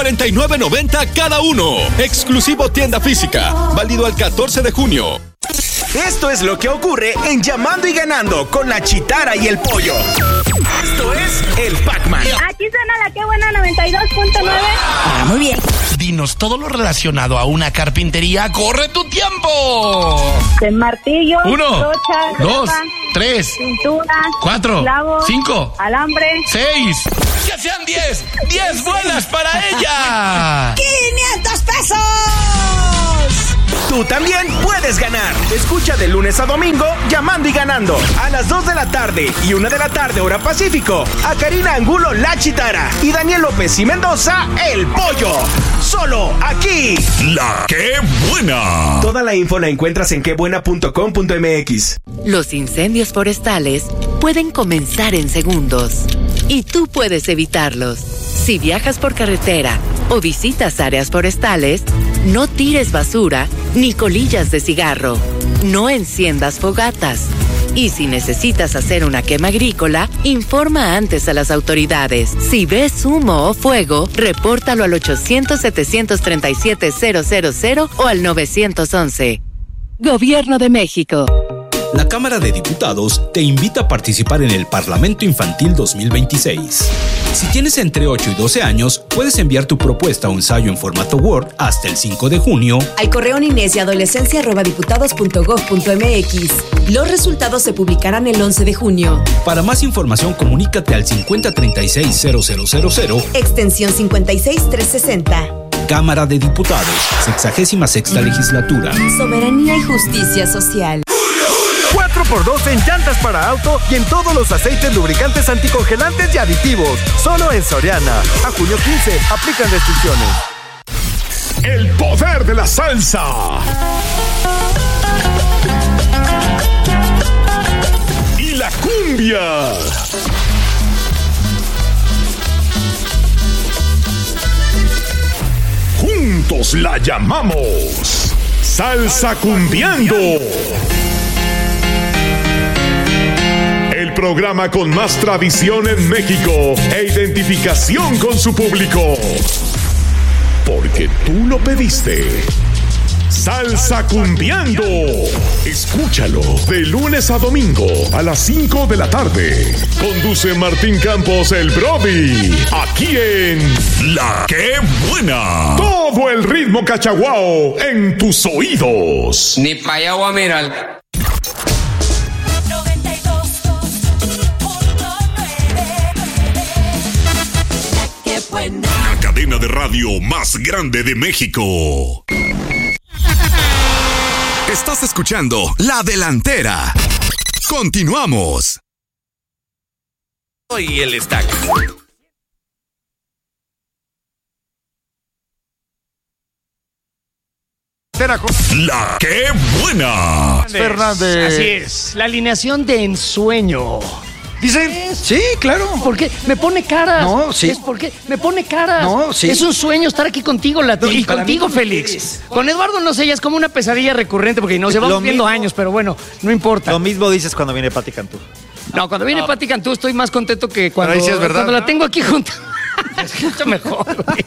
$49.90 cada uno. Exclusivo tienda física. Válido al 14 de junio. Esto es lo que ocurre en Llamando y Ganando con la Chitara y el Pollo. Esto es el Pac-Man. Aquí suena la que buena 92.9. Muy bien. Dinos todo lo relacionado a una carpintería. ¡Corre tu tiempo! De martillo, 1, brocha, 2, grapa, 3, pintura, 4, clavos, 5, alambre, 6. ¡Que sean 10! ¡10 buenas para ella! ¡500 pesos! Tú también puedes ganar. Escucha de lunes a domingo Llamando y Ganando a las 2 de la tarde y 1 de la tarde hora Pacífico a Karina Angulo la Chitara y Daniel López y Mendoza el Pollo. Solo aquí. La Qué Buena. Toda la info la encuentras en quebuena.com.mx. Los incendios forestales pueden comenzar en segundos y tú puedes evitarlos. Si viajas por carretera o visitas áreas forestales, no tires basura ni colillas de cigarro. No enciendas fogatas. Y si necesitas hacer una quema agrícola, informa antes a las autoridades. Si ves humo o fuego, repórtalo al 800-737-000 o al 911. Gobierno de México. La Cámara de Diputados te invita a participar en el Parlamento Infantil 2026. Si tienes entre 8 y 12 años, puedes enviar tu propuesta o ensayo en formato Word hasta el 5 de junio al correo ninesia@diputados.gov.mx. Los resultados se publicarán el 11 de junio. Para más información, comunícate al 5036-0000, extensión 56360. Cámara de Diputados, 66ª legislatura. Soberanía y justicia social. 4x2 en llantas para auto y en todos los aceites, lubricantes, anticongelantes y aditivos. Solo en Soriana. A junio 15. Aplican restricciones. El poder de la salsa. Y la cumbia. Juntos la llamamos Salsa Cumbiando. El programa con más tradición en México e identificación con su público. Porque tú lo pediste. Salsa Cumbiando. Escúchalo de lunes a domingo a las 5 de la tarde. Conduce Martín Campos, el Brody. Aquí en La Qué Buena. Todo el ritmo cachaguao en tus oídos. Ni pa' allá voy a mirar. La cadena de radio más grande de México. Estás escuchando La Delantera. Continuamos. Y el stack. La Qué Buena. Fernández. Así es, la alineación de ensueño. ¿Dicen? Sí, claro. ¿Por qué? Me pone cara. No, sí. Es porque me pone cara. No, sí. Es un sueño estar aquí contigo, Lati. No, y contigo, Félix. Con Eduardo no sé, ya es como una pesadilla recurrente porque nos llevamos viendo años, pero bueno, no importa. Lo mismo dices cuando viene Pati Cantú. No, cuando viene Pati Cantú estoy más contento que cuando, sí es verdad, cuando la tengo aquí junto. Es mucho mejor.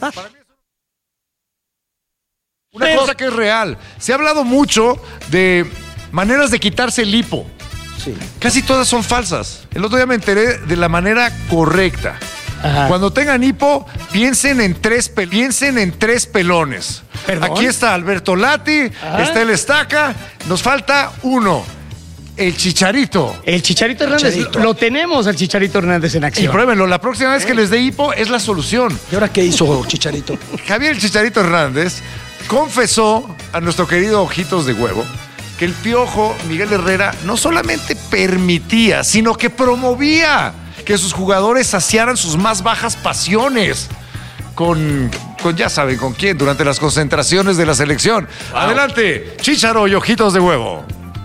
Una cosa que es real. Se ha hablado mucho de maneras de quitarse el hipo. Sí. Casi todas son falsas. El otro día me enteré de la manera correcta. Ajá. Cuando tengan hipo, piensen en tres pelones. ¿Perdón? Aquí está Alberto Lati, está el Estaca, nos falta uno. El Chicharito. El Chicharito Hernández. Lo tenemos al Chicharito Hernández en acción. Y pruébenlo. La próxima vez que les dé hipo es la solución. ¿Y ahora qué hizo Chicharito? Javier el Chicharito Hernández confesó a nuestro querido Ojitos de Huevo que el Piojo Miguel Herrera no solamente permitía, sino que promovía que sus jugadores saciaran sus más bajas pasiones. Con ya saben con quién, durante las concentraciones de la selección. Wow. Adelante, Chicharo y Ojitos de Huevo.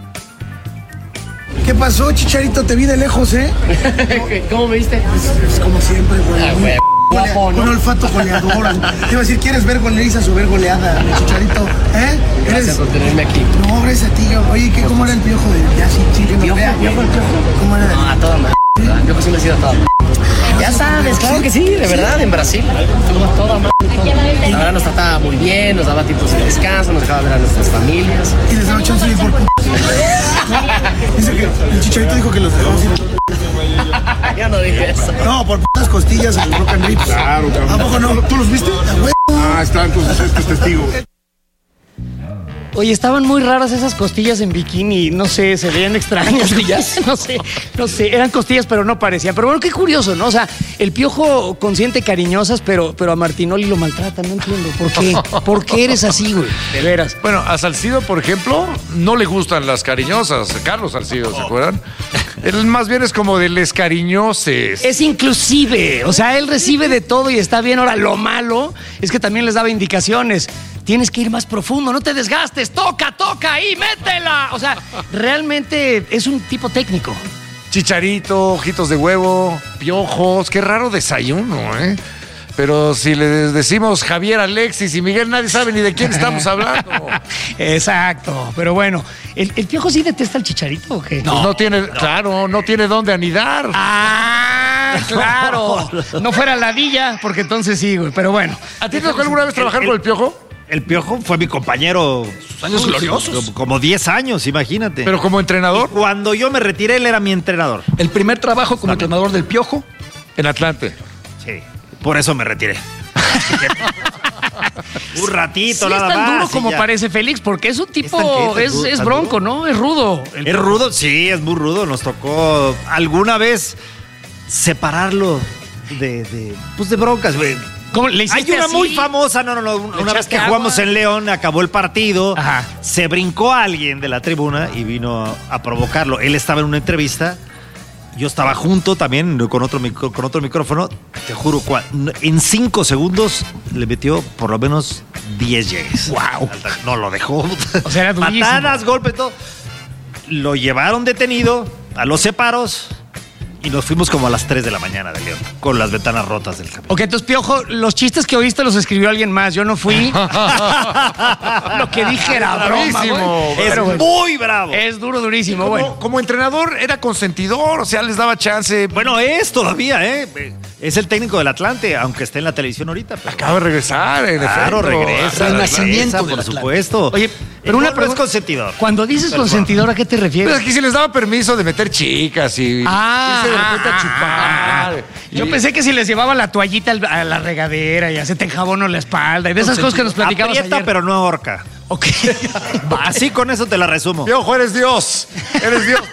¿Qué pasó, Chicharito? Te vi de lejos, ¿eh? ¿Cómo me viste? Pues como siempre, güey. Guapo, ¿no? Un olfato goleador. Te iba a decir, ¿quieres ver goleizas o ver goleada, Chicharito? ¿Eh? Gracias por tenerme aquí. No, gracias a ti. Oye, ¿cómo era el Piojo? Ya sí, que nos vea. ¿Cómo era? No, a toda madre. El Piojo sí me ha sido a toda madre. Ya sabes, claro que sí, de verdad, en Brasil. A toda madre. verdad nos trataba muy bien, nos daba tiempos de descanso, nos dejaba ver a nuestras familias. Y les daba chance de ir por Dice que el Chicharito dijo que los dejamos ir. Ya no dije eso. No, por putas costillas en Rock and Rips. Claro, cabrón. ¿A poco no? ¿Tú los viste? Está, entonces este es testigo. Oye, estaban muy raras esas costillas en bikini, no sé, se veían extrañas. ¿Costillas? No sé, eran costillas, pero no parecían. Pero bueno, qué curioso, ¿no? O sea, el Piojo consiente cariñosas, pero a Martinoli lo maltrata, no entiendo. ¿Por qué? ¿Por qué eres así, güey? De veras. Bueno, a Salcido, por ejemplo, no le gustan las cariñosas. Carlos Salcido, ¿se acuerdan? Él más bien es como de les cariñoses. Es inclusive, o sea, él recibe de todo y está bien. Ahora, lo malo es que también les daba indicaciones. Tienes que ir más profundo, no te desgastes, toca y métela. O sea, realmente es un tipo técnico. Chicharito, ojitos de huevo, piojos, qué raro desayuno, ¿eh? Pero si le decimos Javier, Alexis y Miguel, nadie sabe ni de quién estamos hablando. Exacto, pero bueno, ¿el Piojo sí detesta el Chicharito o qué? No tiene, claro, no tiene dónde anidar. Ah, claro. No fuera ladilla, porque entonces sí, güey, pero bueno. ¿A ti te tocó alguna vez trabajar con el Piojo? El Piojo fue mi compañero. Años gloriosos. Como 10 años, imagínate. ¿Pero como entrenador? Y cuando yo me retiré, él era mi entrenador. El primer trabajo como entrenador del Piojo. En Atlante. Sí, por eso me retiré. Un ratito, sí, nada más. Es tan duro como ya. Parece Félix, porque es un tipo, es bronco, ¿no? Es rudo. Es rudo, sí, es muy rudo. Nos tocó alguna vez separarlo de broncas, güey. ¿Cómo le hiciste? Hay una así? muy famosa, una vez que jugamos en León, acabó el partido, se brincó a alguien de la tribuna y vino a provocarlo. Él estaba en una entrevista, yo estaba junto también con otro micrófono, te juro, en 5 segundos le metió por lo menos 10 llegues. ¡Wow! No lo dejó. O sea, era durísimo. Patadas, golpes, todo. Lo llevaron detenido a los separos. Y nos fuimos como a las 3 de la mañana de León, con las ventanas rotas del campo. Ok, entonces, Piojo, los chistes que oíste los escribió alguien más. Yo no fui. Lo que dije era broma, güey. Es muy bravo. Es durísimo, güey. Como entrenador era consentidor, o sea, les daba chance. Bueno, es todavía, ¿eh? Es el técnico del Atlante, aunque esté en la televisión ahorita. Pero... Acaba de regresar, en Claro, efecto. regresa. El nacimiento por supuesto. Oye, pero una pregunta, es consentidor. Cuando dices consentidor, ¿a qué te refieres? Pero aquí se les daba permiso de meter chicas y irse de repente a chupar. Yo pensé que si les llevaba la toallita a la regadera y se te enjabonó la espalda y de esas cosas que nos platicabas aprieta, ayer. pero no ahorca. Ok. Así con eso te la resumo. Piojo, eres Dios. Eres Dios.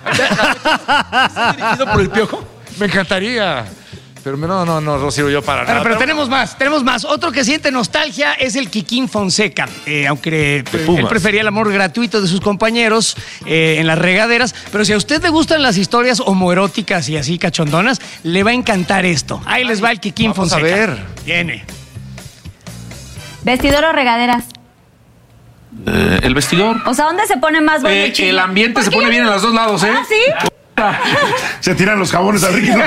¿Estás dirigido por el Piojo? Me encantaría. Pero no, Rocío, yo para nada. Pero tenemos más. Otro que siente nostalgia es el Kikín Fonseca. Aunque él prefería el amor gratuito de sus compañeros en las regaderas. Pero si a usted le gustan las historias homoeróticas y así cachondonas, le va a encantar esto. Ahí les va el Kikín Fonseca. Vamos a ver. Viene. ¿Vestidor o regaderas? El vestidor. O sea, ¿dónde se pone más bueno el chisme? El ambiente se pone bien en los dos lados, ¿eh? ¿Ah, sí? Se tiran los jabones a Ricky.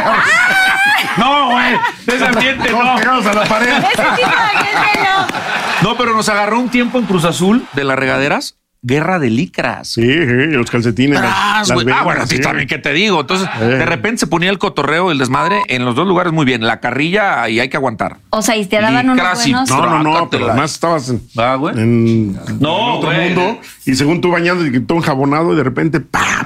No, güey. Ese ambiente no. Pegados a la pared. Ese tipo de gente no. No, pero nos agarró un tiempo en Cruz Azul de las regaderas. Guerra de licras. Sí, los calcetines. Bueno, a ti también, ¿qué te digo? Entonces, de repente se ponía el cotorreo, el desmadre en los dos lugares muy bien. La carrilla y hay que aguantar. O sea, ¿y te daban unos Licras y- buenos? No, pero además estabas en otro mundo y según tú bañando y todo enjabonado y de repente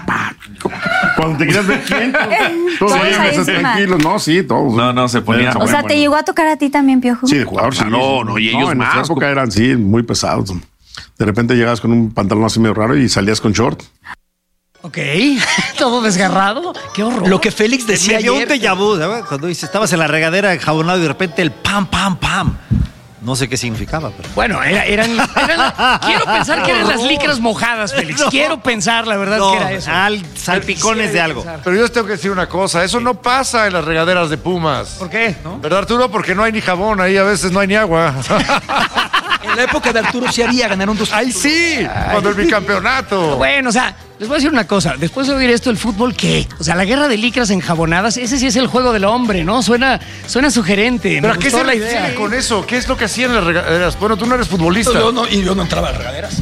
cuando te querías ver quién todos ahí tranquilos, no, sí, todos. No, se ponía. O sea, ¿te llegó a tocar a ti también, Piojo? Sí, de jugador, sí. No, y ellos en más. nuestra época eran, sí, muy pesados. De repente llegabas con un pantalón así medio raro y salías con short. Ok. Todo desgarrado. Qué horror. Lo que Félix decía Me dio un ayer. déjà vu, ¿sabes? Cuando dices, estabas en la regadera enjabonado y de repente el pam. No sé qué significaba, pero... Bueno, eran quiero pensar que eran las licras mojadas, Félix. No. Quiero pensar, la verdad, que era eso. Salpicones de algo. Pero yo les tengo que decir una cosa. Eso no pasa en las regaderas de Pumas. ¿Por qué? ¿Verdad, Arturo? Porque no hay ni jabón. Ahí a veces no hay ni agua. En la época de Arturo sí haría ganar un 2. ¡Ay, sí! Cuando el bicampeonato. Bueno, o sea, les voy a decir una cosa. Después de oír esto, ¿el fútbol qué? O sea, la guerra de licras enjabonadas, ese sí es el juego del hombre, ¿no? Suena sugerente. ¿Pero Me a qué gustó se la refiere idea. con eso? ¿Qué es lo que hacían en las regaderas? Bueno, tú no eres futbolista. Yo no entraba a regaderas.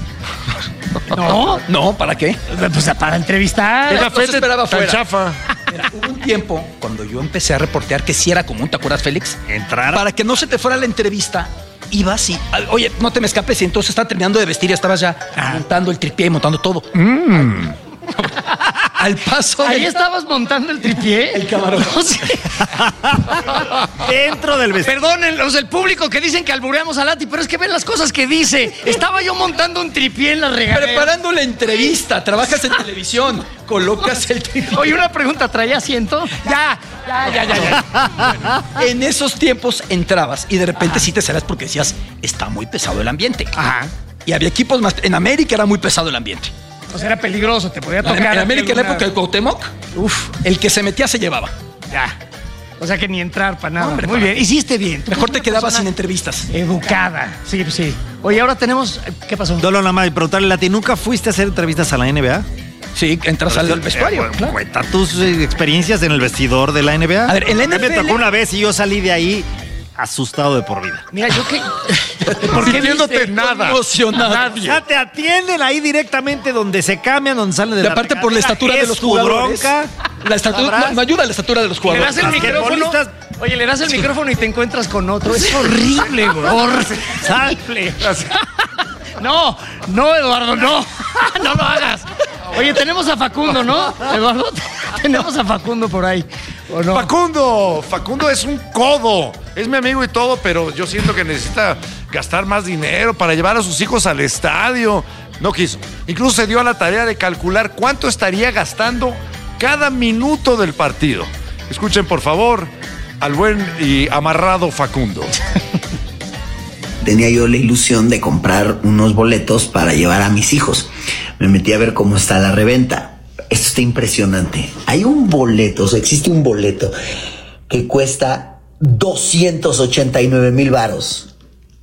No, ¿para qué? Pues para entrevistar. Es la Entonces fe esperaba tan fuera. chafa. Mira, hubo un tiempo cuando yo empecé a reportear que sí era común, ¿te acuerdas, Félix? Entrar. Para que no se te fuera la entrevista, ibas y, oye, no te me escapes, y entonces estaba terminando de vestir y estabas ya montando el tripié y montando todo. Al paso ¿Ahí estabas montando el tripié? El camarón. No sé. Dentro del vestido. Perdonen los del público que dicen que albureamos a Lati, pero es que ven las cosas que dice. Estaba yo montando un tripié en la regadera. Preparando la entrevista, trabajas en televisión, colocas el tripié. Oye, una pregunta, ¿traía asiento? Ya. Bueno, en esos tiempos entrabas y de repente sí te salías porque decías, está muy pesado el ambiente. Ajá. Y había equipos más. En América era muy pesado el ambiente. O sea, era peligroso, te podía tocar. En América, en la época del Cuauhtémoc, el que se metía se llevaba. Ya. O sea que ni entrar para nada. Hombre, muy bien, hiciste bien. Mejor te quedabas sin entrevistas. Educada. Sí. Oye, ahora tenemos... ¿Qué pasó? Dolo, nada más, y preguntarle, Lati, ¿nunca fuiste a hacer entrevistas a la NBA? Sí, entras al vestuario. Claro. Cuenta tus experiencias en el vestidor de la NBA. A ver, en la NFL... Me tocó una vez y yo salí de ahí asustado de por vida. Mira, yo que... ¿Por qué sintiéndote nada? Emocionado. Nadie. Ya te atienden ahí directamente donde se cambian, donde salen de y la aparte por la estatura de los jugadores. La estatura, no ayuda a la estatura de los jugadores. Le das el micrófono. Oye, le das el micrófono y te encuentras con otro. Es horrible, güey. Horrible. No, Eduardo, no. No lo hagas. Oye, tenemos a Facundo, ¿no? Eduardo, tenemos a Facundo por ahí. ¿O no? Facundo es un codo. Es mi amigo y todo, pero yo siento que necesita gastar más dinero para llevar a sus hijos al estadio. No quiso. Incluso se dio a la tarea de calcular cuánto estaría gastando cada minuto del partido. Escuchen, por favor, al buen y amarrado Facundo. Tenía yo la ilusión de comprar unos boletos para llevar a mis hijos. Me metí a ver cómo está la reventa. Esto está impresionante. Hay un boleto, o sea, existe un boleto que cuesta 289,000 varos.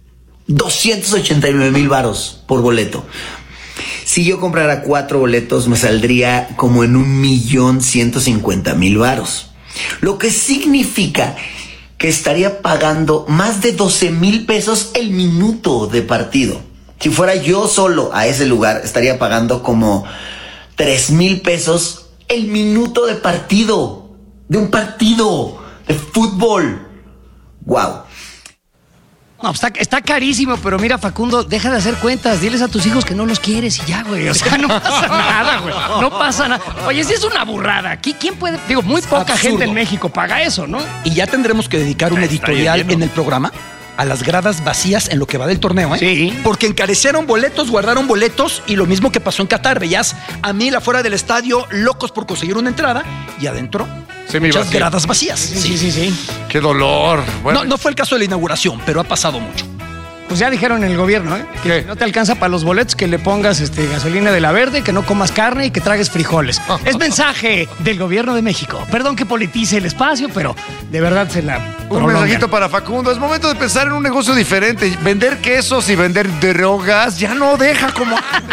289,000 varos por boleto. Si yo comprara 4 boletos, me saldría como en 1,150,000 varos. Lo que significa que estaría pagando más de 12,000 pesos el minuto de partido. Si fuera yo solo a ese lugar, estaría pagando como 3,000 pesos el minuto de partido. De un partido de fútbol. ¡Wow! No, está carísimo, pero mira, Facundo, deja de hacer cuentas. Diles a tus hijos que no los quieres y ya, güey. O sea, no pasa nada, güey. No pasa nada. Oye, si es una burrada. ¿Quién puede? Digo, muy poca gente en México paga eso, ¿no? Y ya tendremos que dedicar un editorial en el programa a las gradas vacías en lo que va del torneo, ¿eh? Sí. Porque encarecieron boletos, guardaron boletos y lo mismo que pasó en Qatar. Veías a 1,000 afuera del estadio, locos por conseguir una entrada y adentro muchas gradas vacías. Sí. Qué dolor. Bueno. No fue el caso de la inauguración, pero ha pasado mucho. Pues ya dijeron en el gobierno, ¿eh? Que no te alcanza para los boletos, que le pongas gasolina de la verde, que no comas carne y que tragues frijoles. Es mensaje del gobierno de México. Perdón que politice el espacio, pero de verdad se la Un mensajito para Facundo. Es momento de pensar en un negocio diferente. Vender quesos y vender drogas ya no deja como...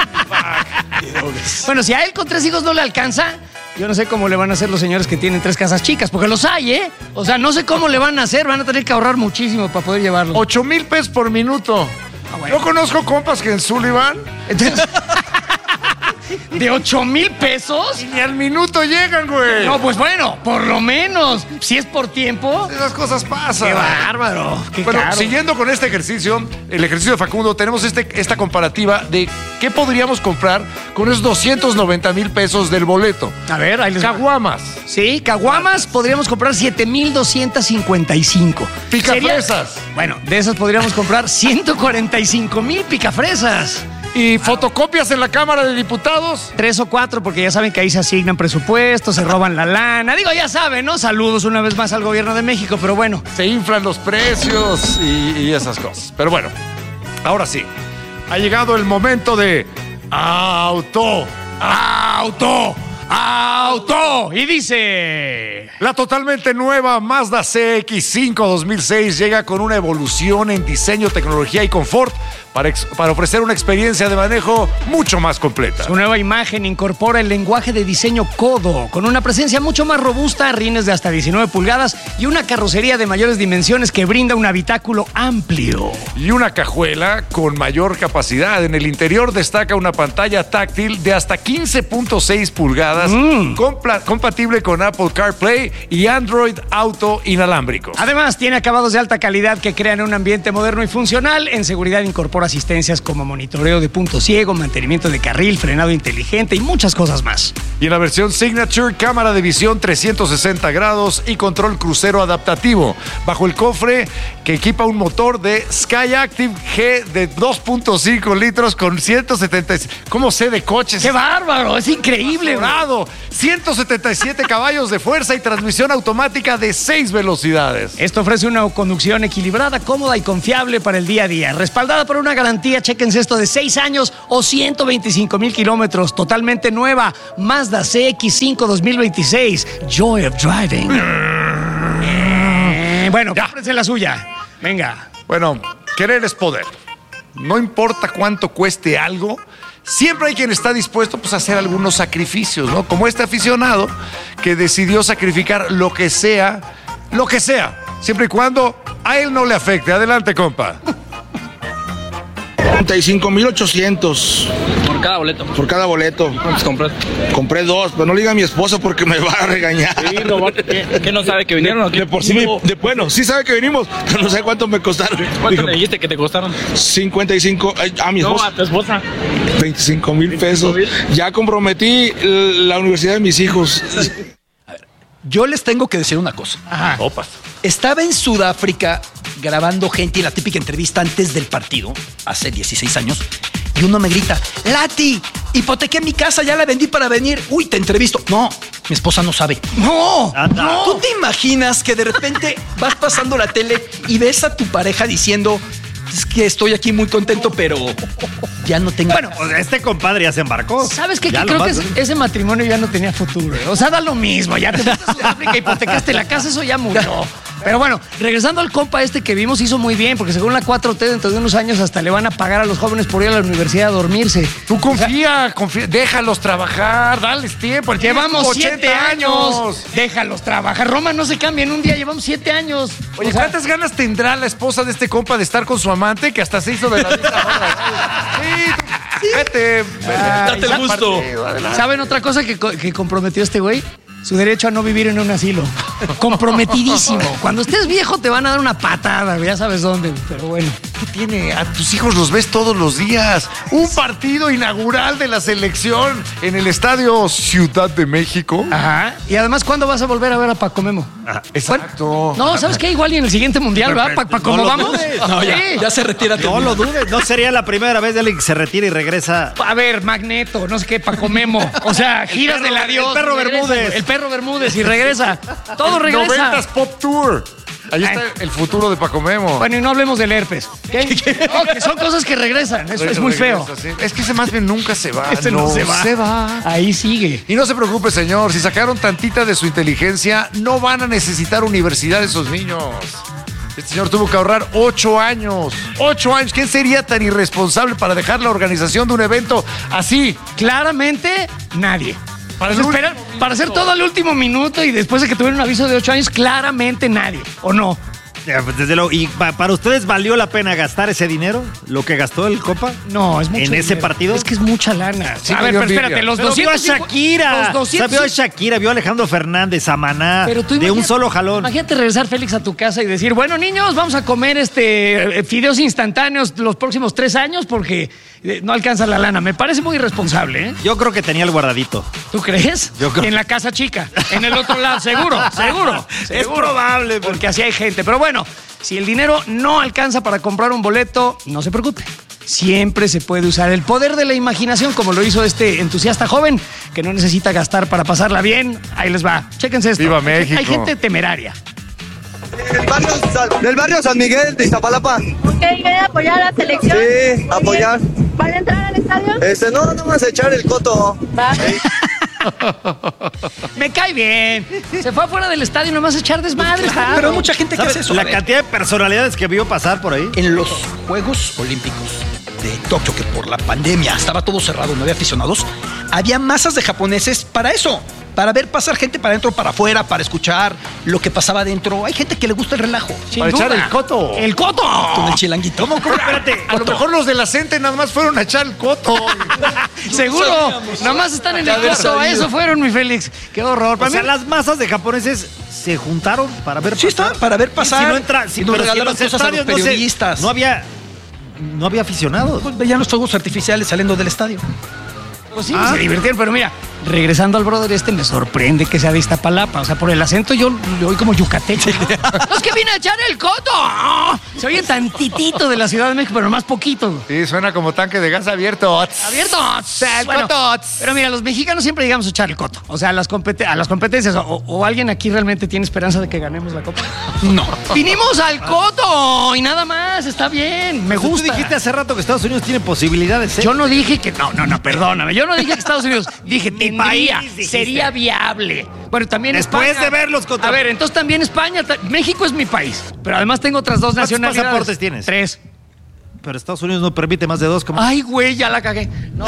Bueno, si a él con 3 hijos no le alcanza, yo no sé cómo le van a hacer los señores que tienen 3 casas chicas, porque los hay, ¿eh? O sea, no sé cómo le van a hacer, van a tener que ahorrar muchísimo para poder llevarlos. 8,000 pesos por minuto. Bueno. Yo conozco compas que en Sullivan... Entonces, ¿de 8,000 pesos? Y ni al minuto llegan, güey. No, pues bueno, por lo menos. Si es por tiempo. Esas cosas pasan. Qué bárbaro. Qué bueno, caro. Siguiendo con este ejercicio, el ejercicio de Facundo, tenemos esta comparativa de qué podríamos comprar con esos 290,000 pesos del boleto. A ver, ahí les va. Caguamas. Sí, caguamas podríamos comprar 7,255. Picafresas. Bueno, de esas podríamos comprar 145,000 picafresas. ¿Y fotocopias en la Cámara de Diputados? 3 o 4, porque ya saben que ahí se asignan presupuestos, se roban la lana. Digo, ya saben, ¿no? Saludos una vez más al gobierno de México, pero bueno. Se inflan los precios y esas cosas. Pero bueno, ahora sí. Ha llegado el momento de... ¡Auto! Y dice... La totalmente nueva Mazda CX-5 2006 llega con una evolución en diseño, tecnología y confort para ofrecer una experiencia de manejo mucho más completa. Su nueva imagen incorpora el lenguaje de diseño Kodo, con una presencia mucho más robusta, rines de hasta 19 pulgadas y una carrocería de mayores dimensiones que brinda un habitáculo amplio. Y una cajuela con mayor capacidad. En el interior destaca una pantalla táctil de hasta 15.6 pulgadas pulgadas, compatible con Apple CarPlay y Android Auto inalámbrico. Además, tiene acabados de alta calidad que crean un ambiente moderno y funcional. En seguridad incorpora asistencias como monitoreo de punto ciego, mantenimiento de carril, frenado inteligente y muchas cosas más. Y en la versión Signature, cámara de visión 360 grados y control crucero adaptativo. Bajo el cofre que equipa un motor de Skyactiv G de 2.5 litros con 177. ¿Cómo sé de coches? ¡Qué bárbaro! Es increíble, bravo. 177 caballos de fuerza y transmisión automática de 6 velocidades. Esto ofrece una conducción equilibrada, cómoda y confiable para el día a día. Respaldada por una garantía, chéquense esto, de 6 años o 125,000 kilómetros. Totalmente nueva. Mazda CX-5 2026. Joy of Driving. Bueno, cómprense la suya. Venga. Bueno, querer es poder. No importa cuánto cueste algo, siempre hay quien está dispuesto pues, a hacer algunos sacrificios, ¿no? Como este aficionado que decidió sacrificar lo que sea, siempre y cuando a él no le afecte. Adelante, compa. 35,800. ¿Por cada boleto? Por cada boleto. ¿Cuántos compras? Compré 2, pero no le diga a mi esposa porque me va a regañar. Sí, ¿qué no sabe que vinieron? De por sí, bueno, sí sabe que venimos, pero no sabe cuánto me costaron. ¿Cuánto le dijiste que te costaron? 55, a mi esposa. No, a tu esposa. 25,000 pesos. Ya comprometí la universidad de mis hijos. A ver, yo les tengo que decir una cosa. Ajá. Opas. Estaba en Sudáfrica grabando gente y la típica entrevista antes del partido, hace 16 años, y uno me grita, Lati, hipotequé mi casa, ya la vendí para venir. Uy, te entrevisto. No, mi esposa no sabe. No. ¿Tú te imaginas que de repente vas pasando la tele y ves a tu pareja diciendo, es que estoy aquí muy contento, pero ya no tengo... Bueno, pues este compadre ya se embarcó. ¿Sabes qué? Creo que ese matrimonio ya no tenía futuro. O sea, da lo mismo. Ya te fuiste a Sudáfrica, hipotecaste la casa, eso ya murió. Pero bueno, regresando al compa este que vimos, hizo muy bien, porque según la 4T, dentro de unos años hasta le van a pagar a los jóvenes por ir a la universidad a dormirse. Tú confía, déjalos trabajar, dales tiempo. Llevamos 7 años. Déjalos trabajar. Roma no se cambia en un día, llevamos 7 años. Oye, ¿cuántas ganas tendrá la esposa de este compa de estar con su amante que hasta se hizo de la misma hora? Sí, vete. Date el gusto. ¿Saben otra cosa que comprometió este güey? Su derecho a no vivir en un asilo. Comprometidísimo. Cuando estés viejo te van a dar una patada, ya sabes dónde, pero bueno. ¿Qué tiene? A tus hijos los ves todos los días. Un partido inaugural de la selección en el Estadio Ciudad de México. Ajá. Y además, ¿cuándo vas a volver a ver a Paco Memo? Exacto. Bueno, no, ¿sabes qué? Igual y en el siguiente mundial, ¿va? ¿Cómo vamos? No, ya se retira. No lo dudes. No sería la primera vez de alguien que se retira y regresa. A ver, Magneto, no sé qué, Paco Memo. O sea, giras del adiós. El perro Bermúdez. El perro Bermúdez y regresa. Todo regresa. 90s Pop Tour. Ahí está el futuro de Paco Memo. Bueno, y no hablemos del herpes. ¿Qué? No, que son cosas que regresan. Eso es muy feo. ¿Sí? Es que ese más bien nunca se va. Ese no se va. Se va. Ahí sigue. Y no se preocupe, señor. Si sacaron tantita de su inteligencia, no van a necesitar universidad esos niños. Este señor tuvo que ahorrar 8 años. 8 años. ¿Quién sería tan irresponsable para dejar la organización de un evento así? Claramente, nadie. Para hacer todo al último minuto y después de que tuvieron un aviso de 8 años, claramente nadie, ¿o no? Desde luego. ¿Y para ustedes valió la pena gastar ese dinero? ¿Lo que gastó el Copa? No, es mucho ¿En ese partido? Es que es mucha lana. Sí, a ver, pero espérate, los 200... Vio a Shakira. Vio a Shakira, vio a Alejandro Fernández, a Maná, de un solo jalón. Imagínate regresar, Félix, a tu casa y decir, bueno, niños, vamos a comer fideos instantáneos los próximos 3 años porque no alcanza la lana. Me parece muy irresponsable, ¿eh? Yo creo que tenía el guardadito. ¿Tú crees? Yo creo. En la casa chica, en el otro lado, seguro. Es probable. Porque así hay gente. Pero bueno, si el dinero no alcanza para comprar un boleto, no se preocupe. Siempre se puede usar el poder de la imaginación, como lo hizo este entusiasta joven, que no necesita gastar para pasarla bien. Ahí les va. Chéquense esto. ¡Viva México! Hay gente temeraria. Del barrio San Miguel de Iztapalapa. Ok, ¿quiere apoyar a la selección? Sí, apoyar. ¿Van a entrar al estadio? No vamos a echar el coto. Va. Me cae bien. Se fue afuera del estadio nomás a echar desmadre. Pero hay mucha gente que hace eso. La cantidad de personalidades que vio pasar por ahí. En los Juegos Olímpicos de Tokio, que por la pandemia estaba todo cerrado, no había aficionados, había masas de japoneses para eso. para ver pasar gente para adentro, para afuera, para escuchar lo que pasaba adentro. Hay gente que le gusta el relajo. Para echar el coto. ¡El coto! Con el chilanguito. ¿Cómo? Espérate, a lo mejor los de la CENTE nada más fueron a echar el coto. Seguro, nada más están en el coto. A eso fueron, mi Félix. Qué horror. O sea, las masas de japoneses se juntaron para ver Sí, está, para ver pasar. Si no entra, si nos pero si en regalaron los cosas a los estadios periodistas. no había aficionados. Pues veían los fuegos artificiales saliendo del estadio. Pues sí, se divirtieron, pero mira, regresando al brother me sorprende que sea de Iztapalapa. O sea, por el acento yo le oí como yucateco. ¿No? Es que vine a echar el coto. Se oye tantitito de la Ciudad de México, pero más poquito. Sí, suena como tanque de gas abierto. ¡Abierto! Bueno, pero mira, los mexicanos siempre llegamos a echar el coto. O sea, a las competencias. O alguien aquí realmente tiene esperanza de que ganemos la copa. No. Vinimos al coto y nada más. Está bien, me gusta. Tú dijiste hace rato que Estados Unidos tiene posibilidades. Yo no dije que... No, perdóname. Yo no dije que Estados Unidos. Dije, tendría, sería viable. Bueno, también después España. de verlos contra... A ver, entonces también España. México es mi país. Pero además tengo otras dos nacionalidades. ¿Cuántos pasaportes tienes? 3. Pero Estados Unidos no permite más de 2. Ay, güey, ya la cagué. No.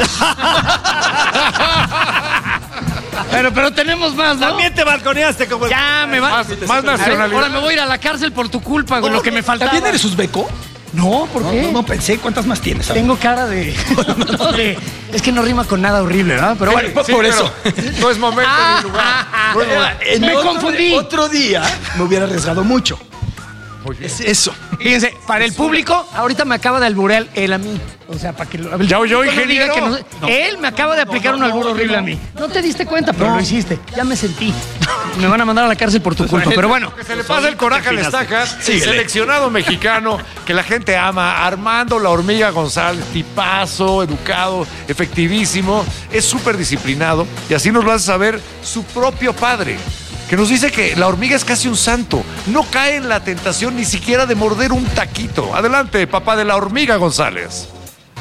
Pero tenemos más, ¿no? También te balconeaste como el... Ya, me va. Más nacionalidad. Ahora me voy a ir a la cárcel por tu culpa, con lo que me faltaba. ¿También eres uzbeco? No, ¿por qué? No pensé. ¿Cuántas más tienes? Tengo cara de... Es que no rima con nada horrible, ¿verdad? Pero bueno, sí, por eso. No es momento ni lugar. Me confundí. Otro día me hubiera arriesgado mucho. Es eso. Fíjense, para el público, ahorita me acaba de alburear él a mí. O sea, para que lo... ¿Ya oyó, no ingeniero? diga que no. Él me acaba de aplicar un albur horrible a mí. No te diste cuenta, pero lo hiciste. Ya me sentí. Me van a mandar a la cárcel por tu culpa, pero bueno. Que se le pasa el coraje al Estacas, el seleccionado mexicano que la gente ama, Armando La Hormiga González, tipazo, educado, efectivísimo, es súper disciplinado y así nos lo hace saber su propio padre, que nos dice que la hormiga es casi un santo, no cae en la tentación ni siquiera de morder un taquito. Adelante, papá de La Hormiga González.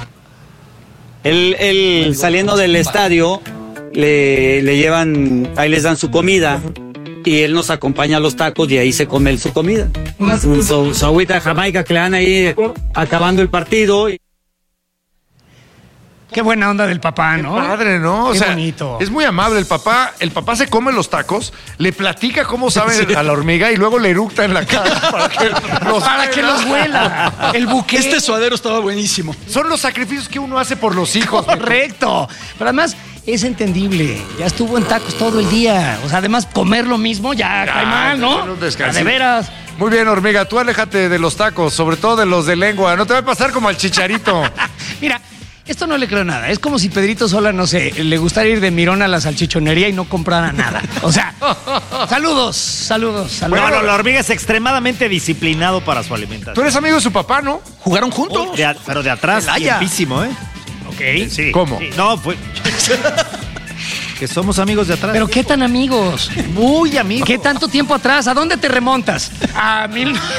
Él saliendo del estadio, le llevan, ahí les dan su comida y él nos acompaña a los tacos y ahí se come él su comida. Su agüita de Jamaica que le dan ahí acabando el partido. Qué buena onda del papá, ¿no? Qué padre, ¿no? Qué bonito. Es muy amable el papá. El papá se come los tacos, le platica cómo sabe a la hormiga y luego le eructa en la cara para que los huela. El buque. Este suadero estaba buenísimo. Son los sacrificios que uno hace por los hijos. Correcto. Pero además es entendible. Ya estuvo en tacos todo el día. O sea, además comer lo mismo ya cae mal, ¿no? De veras. Muy bien, hormiga. Tú aléjate de los tacos, sobre todo de los de lengua. No te va a pasar como al Chicharito. Mira. Esto no le creo nada. Es como si Pedrito Sola, no sé, le gustara ir de Mirón a la salchichonería y no comprara nada. O sea, saludos. Bueno, la hormiga es extremadamente disciplinado para su alimentación. Tú eres amigo de su papá, ¿no? ¿Jugaron juntos? Pero de atrás, tiempísimo, ¿eh? Ok. Sí. ¿Cómo? Sí. No, pues... que somos amigos de atrás. ¿Pero qué tan amigos? Muy amigos. ¿Qué tanto tiempo atrás? ¿A dónde te remontas? ¿A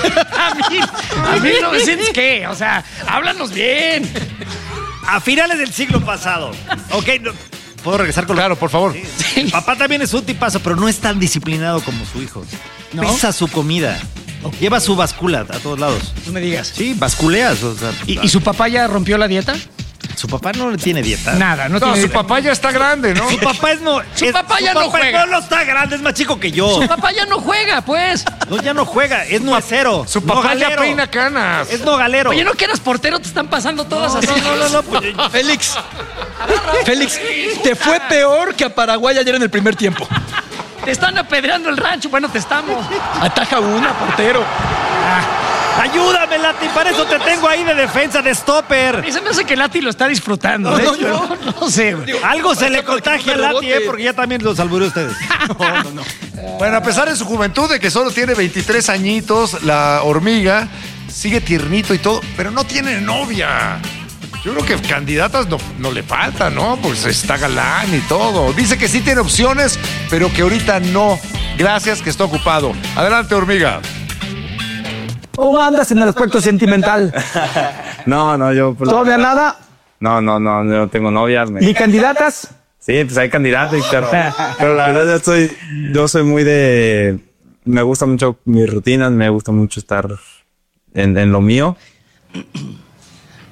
1900 qué? O sea, háblanos bien. A finales del siglo pasado. Ok, no, ¿puedo regresar con Claro, por favor. Sí. El papá también es un tipazo, pero no es tan disciplinado como su hijo. ¿No? Pesa su comida. Okay. Lleva su báscula a todos lados. No me digas. Sí, basculeas. O sea, ¿Y su papá ya rompió la dieta? Su papá no tiene dieta. Nada, no tiene su dieta. papá ya está grande, ¿no? Su papá papá ya no juega. No está grande, es más chico que yo. Su papá ya no juega, pues. No, ya no juega, es nuecero. Su papá ya peina canas. Es nogalero. Oye, ¿no que eras portero? Te están pasando todas así. No. Pues, Félix, te fue peor que a Paraguay ayer en el primer tiempo. Te están apedreando el rancho. Bueno, te estamos. Ataja una, portero. Ayúdame, Lati, para eso te tengo ahí de defensa, de stopper. Y se me hace que Lati lo está disfrutando. No sé, güey. Algo se le contagia a Lati, porque ya también lo salvó ustedes. No. Bueno, a pesar de su juventud, de que solo tiene 23 añitos, la hormiga sigue tiernito y todo, pero no tiene novia. Yo creo que candidatas no le falta, ¿no? Pues está galán y todo. Dice que sí tiene opciones, pero que ahorita no. Gracias, que está ocupado. Adelante, hormiga. ¿Cómo andas en el aspecto sentimental? No, yo... Pues, ¿Todavía nada? No, yo no tengo novia. ¿Y candidatas? Sí, pues hay candidatos, pero la verdad yo soy muy de... Me gusta mucho mis rutinas, me gusta mucho estar en lo mío.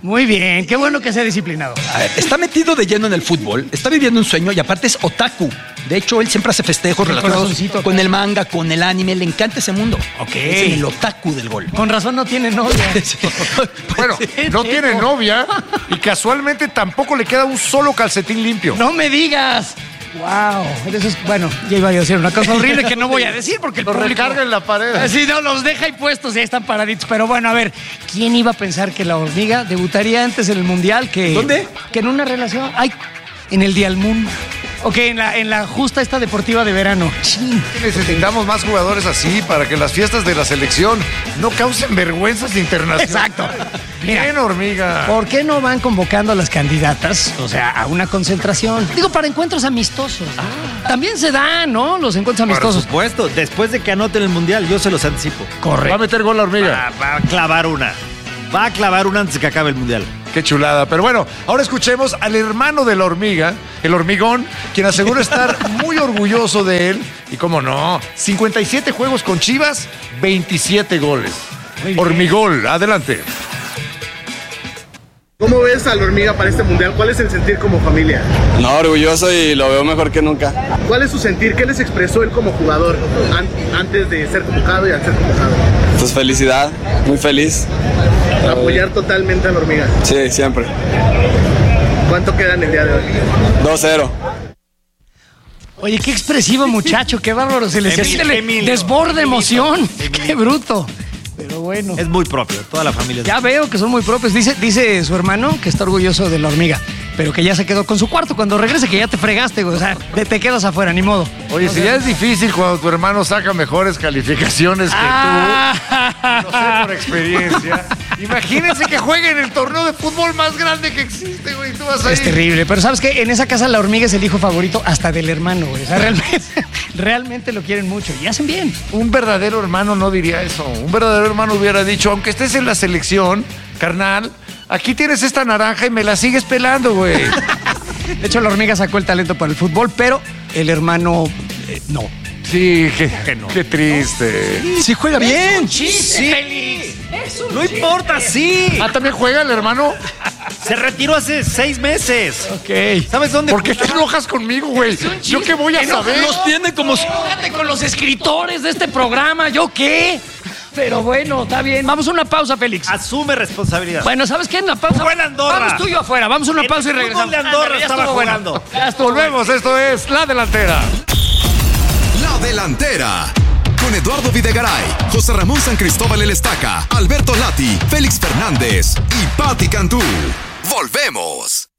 Muy bien, qué bueno que sea disciplinado. A ver, está metido de lleno en el fútbol, está viviendo un sueño y aparte es otaku. De hecho, él siempre hace festejos relacionados con el manga, con el anime. Le encanta ese mundo. Ok. Es el otaku del gol. Con razón no tiene novia. Bueno, no tiene novia y casualmente tampoco le queda un solo calcetín limpio. ¡No me digas! ¡Wow! Eso es, bueno, ya iba a decir una cosa horrible que no voy a decir porque el Los público recarga en la pared. Sí, no, los deja ahí puestos y ahí están paraditos. Pero bueno, a ver, ¿quién iba a pensar que la hormiga debutaría antes en el Mundial que... ¿Dónde? Que en una relación... ¡Ay! En el Dial Moon. Ok, en la justa esta deportiva de verano. Chin. Necesitamos más jugadores así para que las fiestas de la selección no causen vergüenzas internacionales. Exacto. Mira, Bien, hormiga. ¿por qué no van convocando a las candidatas, o sea, a una concentración? Digo, para encuentros amistosos, ¿no? También se dan, ¿no? Los encuentros Por amistosos. supuesto, después de que anoten el Mundial, yo se los anticipo. Correcto. Va a meter gol la hormiga. Va a clavar una. Va a clavar una antes de que acabe el Mundial. Qué chulada. Pero bueno, ahora escuchemos al hermano de la hormiga, el hormigón, quien asegura estar muy orgulloso de él. Y cómo no, 57 juegos con Chivas, 27 goles. Hormigol, adelante. ¿Cómo ves a la hormiga para este mundial? ¿Cuál es el sentir como familia? No, orgulloso y lo veo mejor que nunca. ¿Cuál es su sentir? ¿Qué les expresó él como jugador antes de ser convocado y al ser convocado? Pues felicidad, muy feliz. Apoyar totalmente a la hormiga. Sí, siempre. ¿Cuánto queda en el día de hoy? 2-0. Oye, qué expresivo muchacho, qué bárbaro. Se le desborda emoción. Qué bruto. Pero bueno. Es muy propio, toda la familia. Ya veo que son muy propios. Dice su hermano que está orgulloso de la hormiga, pero que ya se quedó con su cuarto. Cuando regrese, que ya te fregaste, güey. O sea, te quedas afuera, ni modo. Oye, si ya es difícil cuando tu hermano saca mejores calificaciones que tú, no sé por experiencia. Imagínense que juegue en el torneo de fútbol más grande que existe, güey. Tú vas a Es ir. terrible, pero ¿sabes qué? En esa casa la hormiga es el hijo favorito hasta del hermano, güey. O sea, realmente lo quieren mucho y hacen bien. Un verdadero hermano no diría eso. Un verdadero hermano hubiera dicho, aunque estés en la selección, carnal, aquí tienes esta naranja y me la sigues pelando, güey. De hecho, la hormiga sacó el talento para el fútbol, pero el hermano no. Sí, qué triste. Sí juega bien. Sí, feliz. No importa, sí. Ah, ¿también juega el hermano? Se retiró hace 6 meses. Ok. ¿Sabes dónde? ¿Por qué te enojas conmigo, güey? ¿Yo qué voy a saber? Los tiene como... Fíjate con los escritores de este programa, ¿yo qué? Pero bueno, está bien. Vamos a una pausa, Félix. Asume responsabilidad. Bueno, ¿sabes qué? En la pausa. Jugó en Andorra. Vamos tú y yo afuera. Vamos a una pausa y regresamos. de Andorra Ándale, ya estaba estuvo jugando. bueno. Ya estuvo Volvemos, esto es La Delantera. La Delantera. Con Eduardo Videgaray, José Ramón San Cristóbal El Estaca, Alberto Lati, Félix Fernández y Patti Cantú. Volvemos.